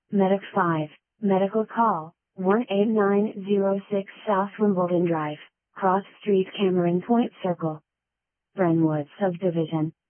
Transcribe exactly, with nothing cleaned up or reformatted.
Medic five, medical call, one eight nine zero six South Wimbledon Drive, Cross Street, Cameron Point Circle, Brentwood Subdivision.